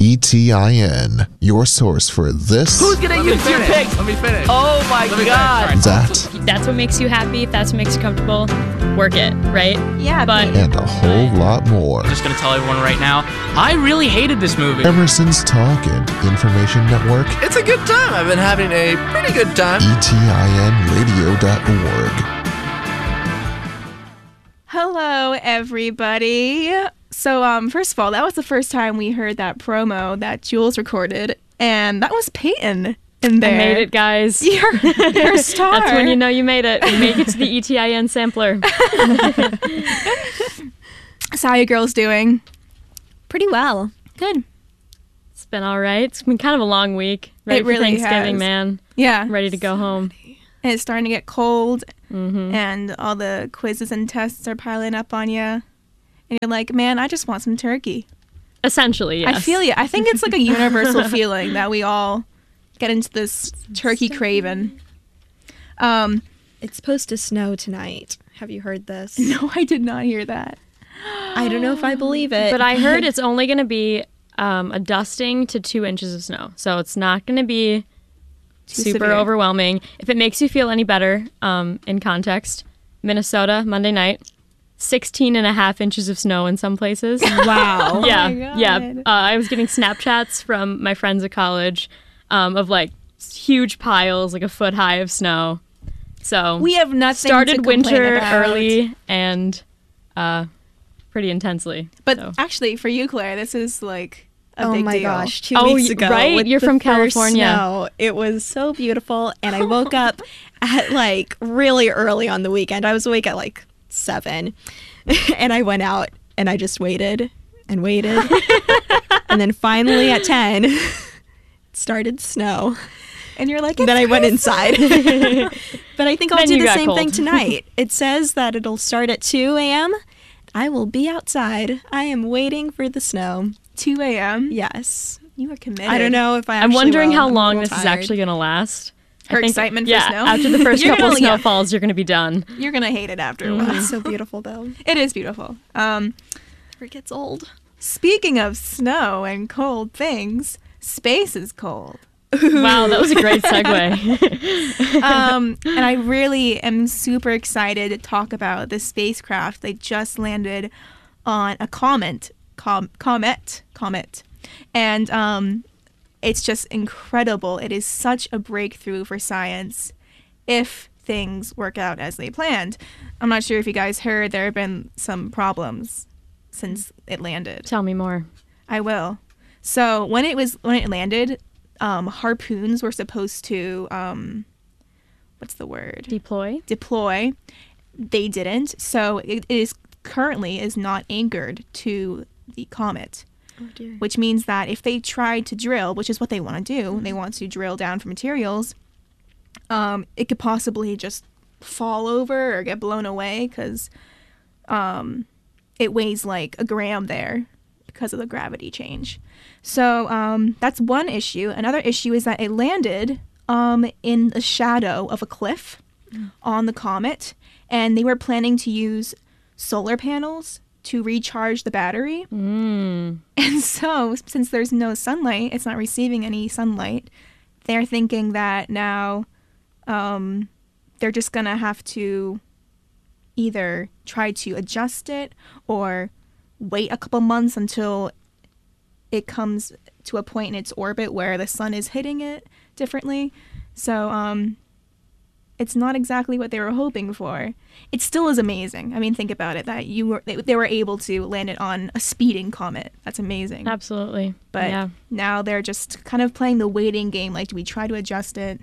ETIN, your source for this. Who's gonna use your pick? Let me finish. Oh my god. That. That's what makes you happy. If that's what makes you comfortable, work it, right? Yeah, But And a whole lot more. I'm just gonna tell everyone right now, I really hated this movie. Emerson's Talk and Information Network. It's a good time. I've been having a pretty good time. ETINradio.org. Hello, everybody. So, first of all, that was the first time we heard that promo that Jules recorded, and that was Peyton in there. I made it, guys. You're a star. That's when you know you made it. You make it to the ETIN sampler. So how you girls doing? Pretty well. Good. It's been all right. It's been kind of a long week. Ready It for really Thanksgiving, has. man. Yeah. Ready to go home. And it's starting to get cold, Mm-hmm. and all the quizzes and tests are piling up on you. And you're like, man, I just want some turkey. Essentially, yes. I feel you. I think it's like a universal feeling that we all get into this turkey craving. It's supposed to snow tonight. Have you heard this? No, I did not hear that. I don't know if I believe it. But I heard it's only going to be a dusting to 2 inches of snow. So it's not going to be super severe. overwhelming. If it makes you feel any better, in context, Minnesota, Monday night, 16 and a half inches of snow in some places. Wow. Yeah, my God. yeah. I was getting Snapchats from my friends at college of like huge piles, like a foot high of snow. So We have nothing to started complain winter about. early and pretty intensely. But so. actually, for you, Claire, this is like a Oh big my deal. gosh, 2 Oh, weeks ago. right? with You're the from first California. snow, it was so beautiful, and I woke up at like really early on the weekend. I was awake at like 7, and I went out and I just waited and waited, and then finally at 10, it started to snow. And you're like, Then I went inside. But I think I'll Then do you the got same thing cold. tonight. It says that it'll start at 2 a.m. I will be outside. I am waiting for the snow. 2 a.m. Yes. You are committed. I don't know if I I'm actually wondering will. how I'm a long little this is tired. actually going to last. I Her think- excitement for yeah, snow? after the first You're couple gonna- yeah. snowfalls, you're going to be done. You're gonna hate it after a Mhm. while. It's so beautiful, though. It is beautiful. It gets old. Speaking of snow and cold things, space is cold. Wow, that was a great segue. And I really am super excited to talk about the spacecraft. They just landed on a comet, and it's just incredible. It is such a breakthrough for science if things work out as they planned. I'm not sure if you guys heard, there have been some problems since it landed. Tell me more. I will. So when it landed, harpoons were supposed to what's the word? Deploy. They didn't. So it is currently is not anchored to the comet, Oh, dear. which means that if they tried to drill, which is what they want to do, they want to drill down for materials, it could possibly just fall over or get blown away because it weighs like a gram there because of the gravity change. So that's one issue. Another issue is that it landed in the shadow of a cliff on the comet, and they were planning to use solar panels to recharge the battery. Mm. And so, since there's no sunlight, it's not receiving any sunlight, they're thinking that now they're just going to have to either try to adjust it or wait a couple months until it comes to a point in its orbit where the sun is hitting it differently. So it's not exactly what they were hoping for. It still is amazing. I mean, think about it, that they were able to land it on a speeding comet. That's amazing. Absolutely. But yeah. now they're just kind of playing the waiting game. Like, do we try to adjust it?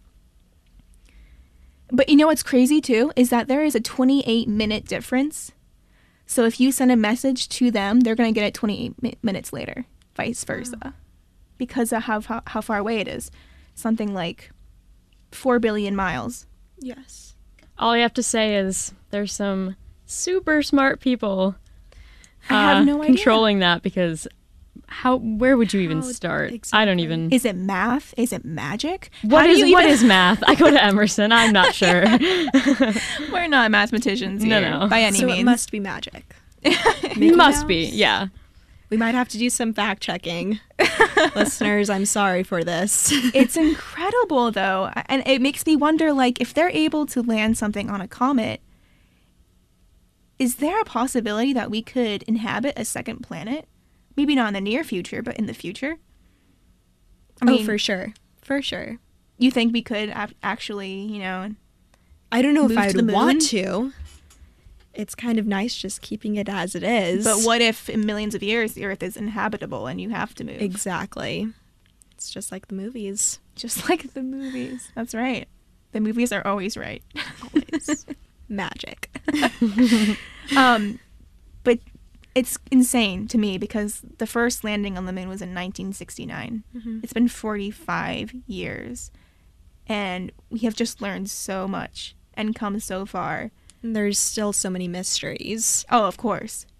But you know what's crazy too is that there is a 28-minute difference. So if you send a message to them, they're going to get it 28 minutes later, vice versa, because of how far away it is. Something like 4 billion miles. Yes. All you have to say is there's some super smart people I have no idea. controlling that, because where would you even How start? I exactly? don't even. Is it math? Is it magic? What How do is you what even- is math? I go to Emerson. I'm not sure. We're not mathematicians No, here, no. by any So means. it must be magic. Must be, yeah. We might have to do some fact checking. Listeners, I'm sorry for this. It's incredible, though. And it makes me wonder, like, if they're able to land something on a comet, is there a possibility that we could inhabit a second planet? Maybe not in the near future, but in the future? I mean, for sure. For sure. you think we could actually, I don't know if move I'd to the moon? want to. It's kind of nice just keeping it as it is. But what if in millions of years the Earth is inhabitable and you have to move? Exactly. It's just like the movies. Just like the movies. That's right. The movies are always right. Always. Magic. But it's insane to me because the first landing on the moon was in 1969. Mm-hmm. It's been 45 years. And we have just learned so much and come so far. There's still so many mysteries. Oh, of course.